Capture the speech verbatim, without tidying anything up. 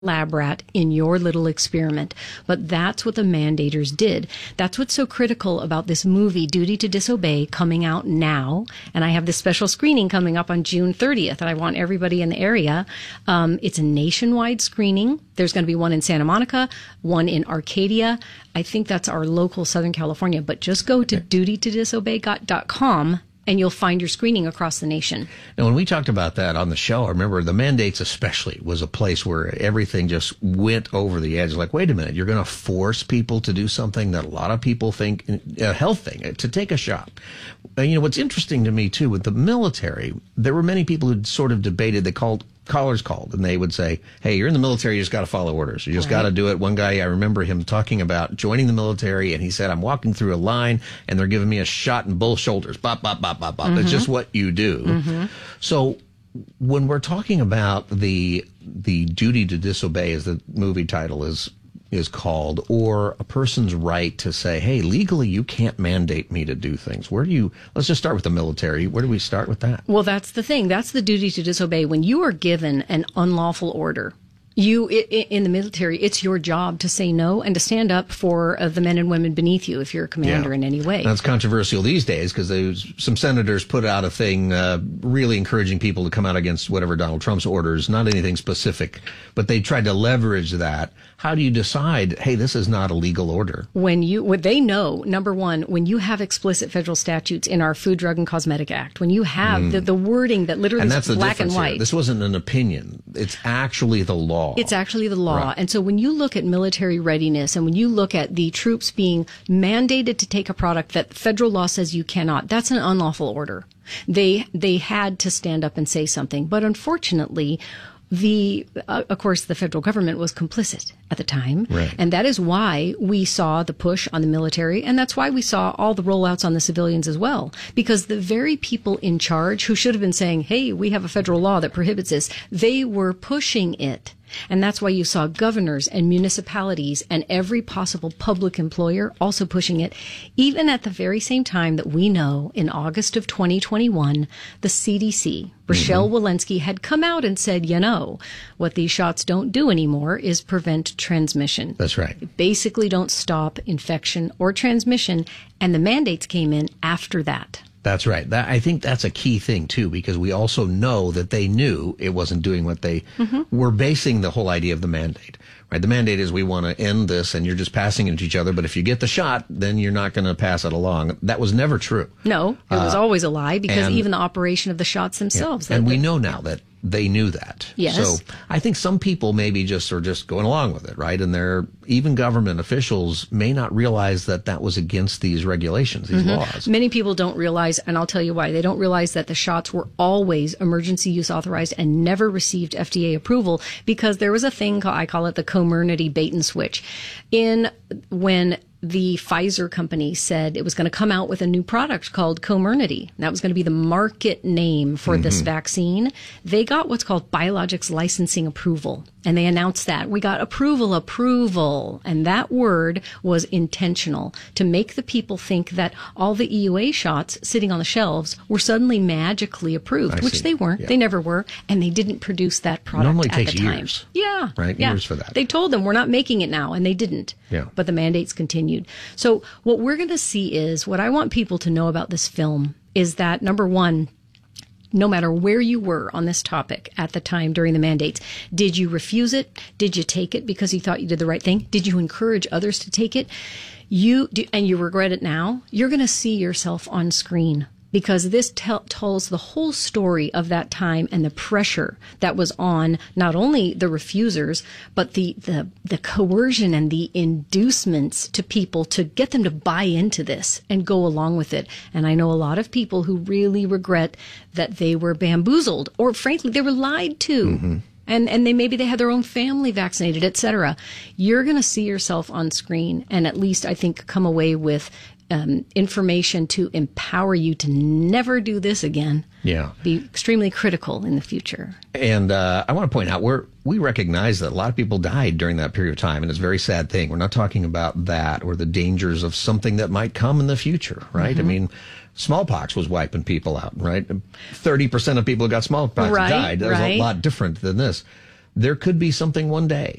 lab rat in your little experiment. But that's what the mandators did. That's what's so critical about this movie, Duty to Disobey, coming out now. And I have this special screening coming up on June thirtieth, and I want everybody in the area. Um, it's a nationwide screening. There's going to be one in Santa Monica, one in Arcadia. I think that's our local Southern California. But just go to duty to disobey dot com and you'll find your screening across the nation. Now, when we talked about that on the show, I remember the mandates especially was a place where everything just went over the edge. Like, wait a minute, you're going to force people to do something that a lot of people think, a health thing, to take a shot. And, you know, what's interesting to me, too, with the military, there were many people who sort of debated, they called callers called, and they would say, hey, you're in the military, you just got to follow orders. You just right. got to do it. One guy, I remember him talking about joining the military, and he said, I'm walking through a line, and they're giving me a shot in both shoulders. Bop, bop, bop, bop, bop. Mm-hmm. It's just what you do. Mm-hmm. So when we're talking about the the duty to disobey, as the movie title is is called, or a person's right to say, hey, legally you can't mandate me to do things. Where do you, let's just start with the military. Where do we start with that? Well, that's the thing. That's the duty to disobey. When you are given an unlawful order, you, in the military, it's your job to say no and to stand up for uh, the men and women beneath you if you're a commander yeah. in any way. That's controversial these days because some senators put out a thing uh, really encouraging people to come out against whatever Donald Trump's orders, not anything specific, but they tried to leverage that. How do you decide, hey, this is not a legal order? When you, what they know, number one, when you have explicit federal statutes in our Food, Drug, and Cosmetic Act, when you have mm. the, the wording that literally and that's is the black and white. Here. This wasn't an opinion. It's actually the law. It's actually the law. Right. And so when you look at military readiness and when you look at the troops being mandated to take a product that federal law says you cannot, that's an unlawful order. They, they had to stand up and say something. But unfortunately, The, uh, of course, the federal government was complicit at the time. Right. And that is why we saw the push on the military. And that's why we saw all the rollouts on the civilians as well. Because the very people in charge who should have been saying, hey, we have a federal law that prohibits this, they were pushing it. And that's why you saw governors and municipalities and every possible public employer also pushing it, even at the very same time that we know in August of twenty twenty-one, the C D C, Rochelle mm-hmm. Walensky, had come out and said, you know, what these shots don't do anymore is prevent transmission. That's right. They basically don't stop infection or transmission, and the mandates came in after that. That's right. That, I think that's a key thing, too, because we also know that they knew it wasn't doing what they mm-hmm. were basing the whole idea of the mandate. Right? The mandate is we want to end this and you're just passing it to each other. But if you get the shot, then you're not going to pass it along. That was never true. No, it was uh, always a lie because and, even the operation of the shots themselves. Yeah, and that, we know now that they knew that. Yes. So I think some people maybe just are just going along with it, right? And they're, even government officials may not realize that that was against these regulations, these mm-hmm. laws. Many people don't realize, and I'll tell you why. They don't realize that the shots were always emergency use authorized and never received F D A approval because there was a thing, I call it the Comirnaty bait and switch. In when the Pfizer company said it was going to come out with a new product called Comirnaty. That was going to be the market name for mm-hmm. this vaccine. They got what's called biologics licensing approval. And they announced that. We got approval, approval. And that word was intentional to make the people think that all the E U A shots sitting on the shelves were suddenly magically approved, I which see. they weren't. Yeah. They never were. And they didn't produce that product Normally at takes the time. years. Yeah. Right? Yeah. Years for that. They told them, we're not making it now. And they didn't. Yeah. But the mandates continued. So what we're going to see is, what I want people to know about this film is that, number one, no matter where you were on this topic at the time during the mandates, did you refuse it? Did you take it because you thought you did the right thing? Did you encourage others to take it? You do, and you regret it now? You're going to see yourself on screen. Because this tell, tells the whole story of that time and the pressure that was on not only the refusers, but the, the, the coercion and the inducements to people to get them to buy into this and go along with it. And I know a lot of people who really regret that they were bamboozled or, frankly, they were lied to. Mm-hmm. And and they maybe they had their own family vaccinated, et cetera. You're going to see yourself on screen and at least, I think, come away with Um, information to empower you to never do this again. Yeah. Be extremely critical in the future. And uh, I want to point out, we're, we recognize that a lot of people died during that period of time, and it's a very sad thing. We're not talking about that or the dangers of something that might come in the future, right? Mm-hmm. I mean, smallpox was wiping people out, right? thirty percent of people who got smallpox right, died. That was right. a lot different than this. there could be something one day